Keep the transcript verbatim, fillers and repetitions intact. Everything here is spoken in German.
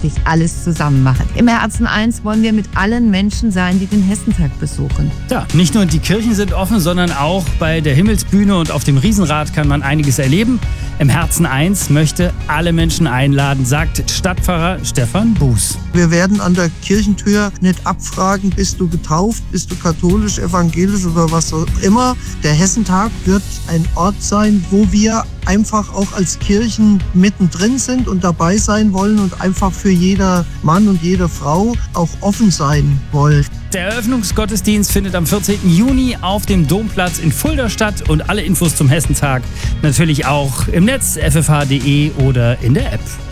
wirklich alles zusammen machen. Im Herzen eins wollen wir mit allen Menschen sein, die den Hessentag besuchen. Ja, nicht nur die Kirchen sind offen, sondern auch bei der Himmelsbühne und auf dem Riesenrad kann man einiges erleben. Im Herzen eins möchte alle Menschen einladen, sagt Stadtpfarrer Stefan Buß. Wir werden an der Kirchentür nicht abfragen, bist du getauft, bist du katholisch, evangelisch oder was auch immer. Der Hessentag wird ein Ort sein, wo wir einfach auch als Kirchen mittendrin sind und dabei sein wollen und einfach für jeder Mann und jede Frau auch offen sein wollen. Der Eröffnungsgottesdienst findet am vierzehnten Juni auf dem Domplatz in Fulda statt und alle Infos zum Hessentag natürlich auch im Netz f f h punkt d e oder in der App.